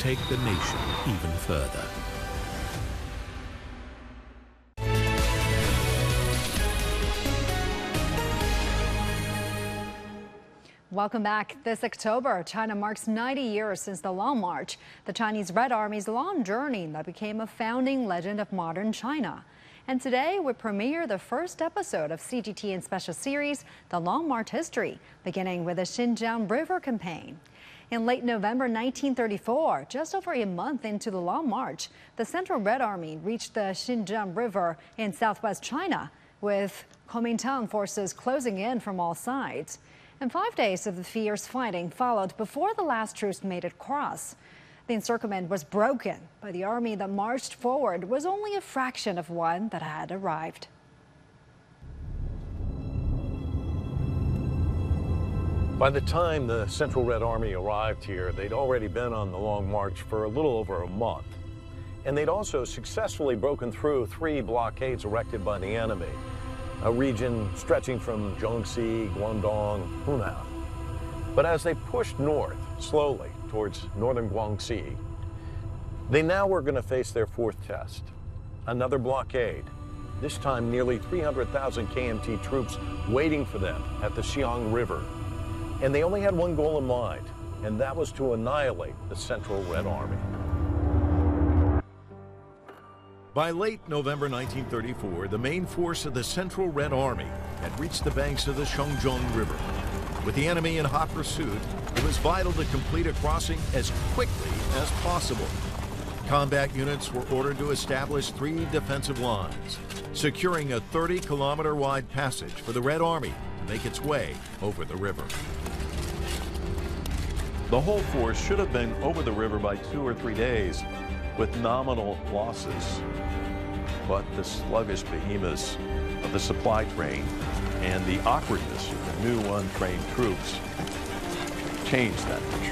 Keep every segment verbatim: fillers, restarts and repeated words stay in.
take the nation even further. Welcome back. This October, China marks ninety years since the Long March, the Chinese Red Army's long journey that became a founding legend of modern China. And today, we premiere the first episode of C G T N's special series, The Long March History, beginning with the Xinjiang River Campaign. In late November nineteen thirty-four, just over a month into the Long March, the Central Red Army reached the Xinjiang River in southwest China, with Kuomintang forces closing in from all sides. And five days of the fierce fighting followed before the last truce made it across. The encirclement was broken, but the army that marched forward was only a fraction of one that had arrived. By the time the Central Red Army arrived here, they'd already been on the Long March for a little over a month. And they'd also successfully broken through three blockades erected by the enemy, a region stretching from Jiangxi, Guangdong, Hunan. But as they pushed north, slowly, towards northern Guangxi, they now were going to face their fourth test, another blockade, this time nearly three hundred thousand K M T troops waiting for them at the Xiang River. And they only had one goal in mind, and that was to annihilate the Central Red Army. By late November nineteen thirty-four, the main force of the Central Red Army had reached the banks of the Shenjiang River. With the enemy in hot pursuit, it was vital to complete a crossing as quickly as possible. Combat units were ordered to establish three defensive lines, securing a thirty kilometer wide passage for the Red Army to make its way over the river. The whole force should have been over the river by two or three days with nominal losses. But the sluggish behemoths of the supply train and the awkwardness of the new untrained troops changed that picture.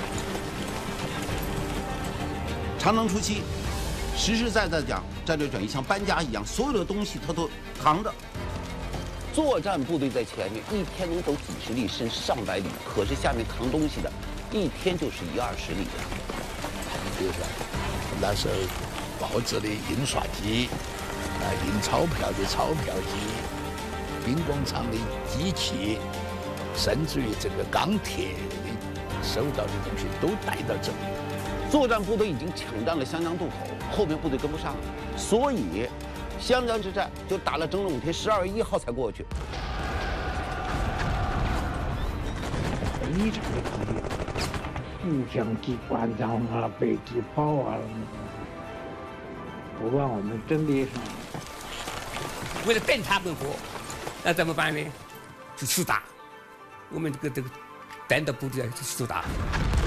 长征初期，实实在在讲战略转移像搬家一样，所有的东西他都扛着。作战部队在前面，一天能走几十里甚至上百里，可是下面扛东西的，一天就是一二十里呀。 比如说，那时候报纸的印刷机，啊，印钞票的钞票机，兵工厂的机器，甚至于这个钢铁的收到的东西都带到这里。 作战部队已经抢占了湘江渡口，后面部队跟不上，所以湘江之战就打了整整五天，十二月一号才过去。 非常的激烈，互相机关枪啊、迫击炮啊，不把我们阵地上。 为了电他们活，那怎么办呢？就厮打，我们这个这个单的部队就厮打。